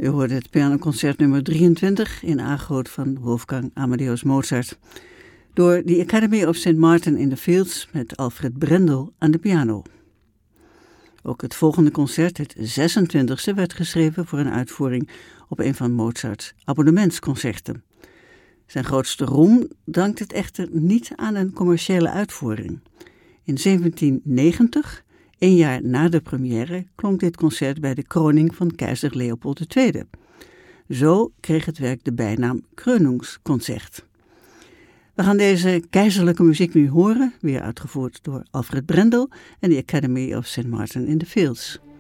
U hoorde het pianoconcert nummer 23 in A-groot van Wolfgang Amadeus Mozart. Door de Academy of St. Martin in the Fields met Alfred Brendel aan de piano. Ook het volgende concert, het 26e, werd geschreven voor een uitvoering op een van Mozarts abonnementsconcerten. Zijn grootste roem dankt het echter niet aan een commerciële uitvoering. In 1790, 1 jaar na de première, klonk dit concert bij de kroning van keizer Leopold II. Zo kreeg het werk de bijnaam Krönungskonzert. We gaan deze keizerlijke muziek nu horen, weer uitgevoerd door Alfred Brendel en de Academy of St. Martin in the Fields.